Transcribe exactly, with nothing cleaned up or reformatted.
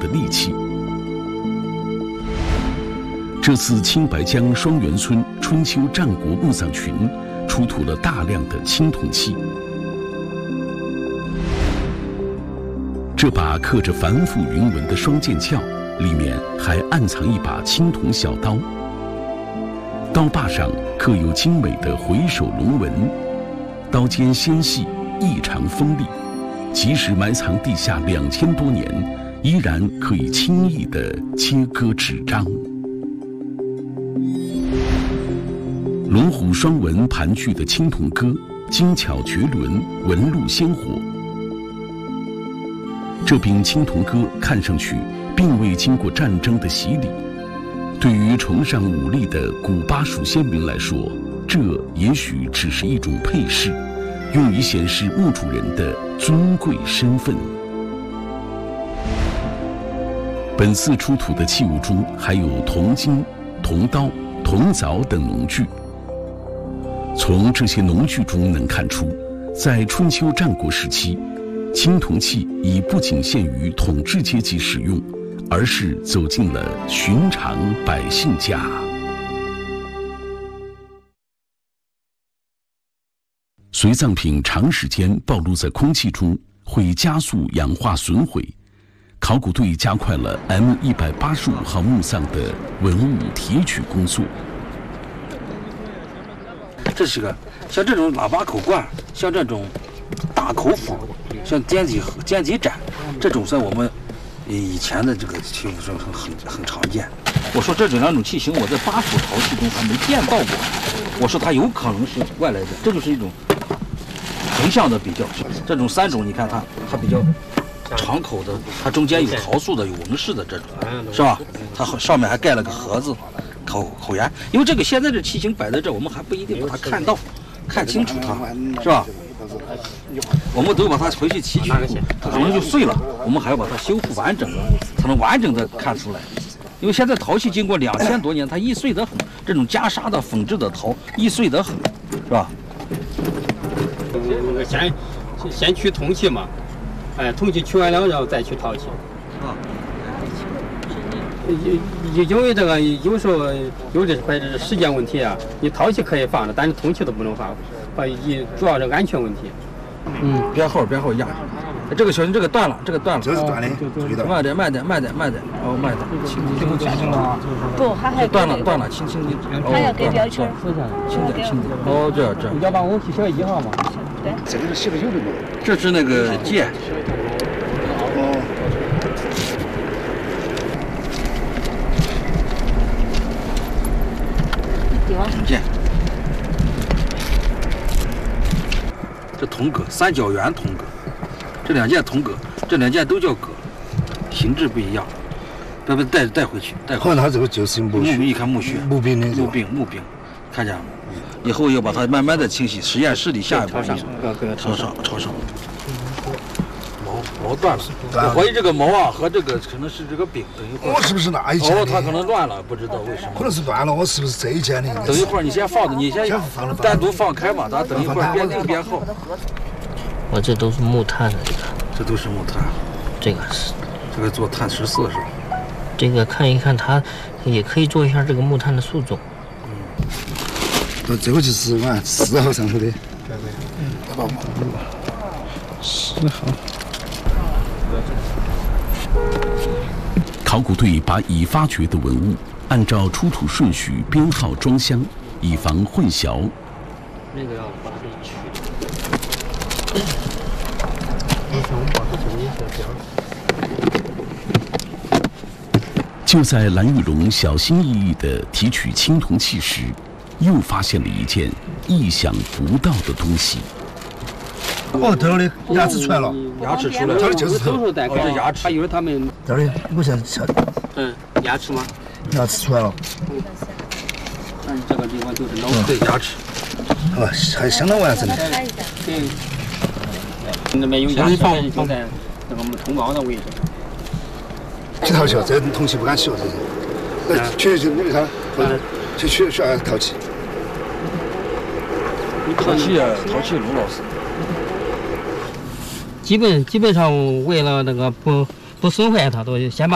的利器。这次青白江双源村春秋战国墓葬群出土了大量的青铜器，这把刻着繁复云纹的双剑鞘里面还暗藏一把青铜小刀，刀把上刻有精美的回首龙纹，刀尖纤细，异常锋利，即使埋藏地下两千多年，依然可以轻易地切割纸张。龙虎双纹盘踞的青铜戈，精巧绝伦，纹路鲜活。这柄青铜戈看上去并未经过战争的洗礼，对于崇尚武力的古巴蜀先民来说，这也许只是一种配饰，用以显示墓主人的尊贵身份。本次出土的器物中还有铜巾、铜刀、铜凿等农具。从这些农具中能看出，在春秋战国时期，青铜器已不仅限于统治阶级使用，而是走进了寻常百姓家。随葬品长时间暴露在空气中，会加速氧化损毁。考古队加快了 M 一百八十五号墓葬的文物提取工作。 这是个像这种喇叭口罐，像这种大口斧，像尖脊尖脊斩，这种在我们以前的这个器物中很很很常见。我说这种两种器型，我在巴蜀陶器中还没见到过。我说它有可能是外来的，这就是一种横向的比较。这种三种，你看它它比较长口的，它中间有陶塑的，有纹饰的这种，是吧？它上面还盖了个盒子。口口沿，因为这个现在这器型摆在这，我们还不一定把它看到，看清楚它，是吧？我们都把它回去提取，它可能就碎了，我们还要把它修复完整了，才能完整的看出来。因为现在陶器经过两千多年，它易碎得很，这种袈裟的仿制的陶易碎得很，是吧？ 先先取铜器嘛，哎，铜器取完了，然后再取陶器。啊。因因为这个有时候有的是时间问题啊，你陶器可以放着，但是铜器都不能放，一主要是安全问题。 嗯，编号编号压着。这个小心，这个断了，这个断了。 这是断的， 慢点慢点慢点慢点，哦慢点，轻轻轻轻的。 不，还还断了断了，轻轻的。 还要给标签。 轻点轻点。哦，这样这样。 要把我去小一号嘛。 对。 这个是洗不修的吗？ 这是那个剑。 哦。 剑，这铜戈，三角圆铜戈，这两件铜戈，这两件都叫戈，形制不一样。要不带带回去，带回去。 看它这个就是墓穴， 一看墓穴， 墓碑的墓碑墓碑，看见了。以后要把它慢慢的清洗，实验室里下一步朝上， 朝上，朝上。毛断了，我怀疑这个毛啊和这个可能是这个柄，等一会儿。 我是不是那一件？ 哦，它可能乱了，不知道为什么。 可能是乱了，我是不是这一件的？ 等一会儿你先放着，你先单独放开嘛，咱等一会儿编定编号。 我这都是木炭的， 这都是木炭。 这个是， 这个做碳十四是吧？ 这个看一看，它也可以做一下这个木炭的塑种。 嗯。这个就是俺四号上头的。对对。 嗯。好吧。 四号。 考古队把已发掘的文物按照出土顺序编号装箱，以防混淆。 那个要把这一取。 就在蓝玉龙小心翼翼地提取青铜器时，又发现了一件意想不到的东西。 哦，头的牙齿出来了， 牙齿出来了， 这就是头。 哦，这牙齿，还以为他们这里，我现在瞧。 嗯，牙齿吗？ 牙齿出来了。 嗯。但是这个地方就是老对牙齿。 啊，还相当完整的。 对。那边有牙齿放放在那个铜毛的位置。 去陶器，这铜器不敢取了，这是。那取就你看，去取取啊陶器。 陶器啊，陶器卢老师。 基本基本上为了那个不不损坏它，都先把。